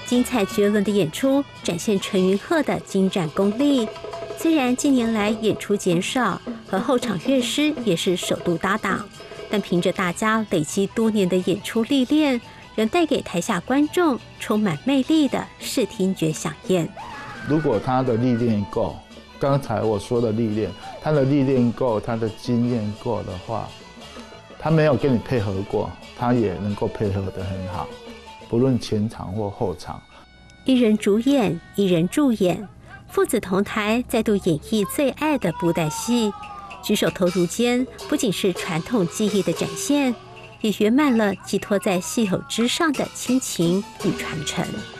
精彩绝伦的演出展现陈云鹤的精湛功力。虽然近年来演出减少，和后场乐师也是首度搭档，但凭着大家累积多年的演出历练，仍带给台下观众充满魅力的视听觉飨宴。 如果他的历练够，刚才我说的历练，他的历练够，他的经验够的话，他没有跟你配合过，他也能够配合得很好，不论前场或后场。 一人主演，一人助演，父子同台，再度演绎最爱的布袋戏。举手投足间，不仅是传统技艺的展现，也圆满了寄托在戏偶之上的亲情与传承。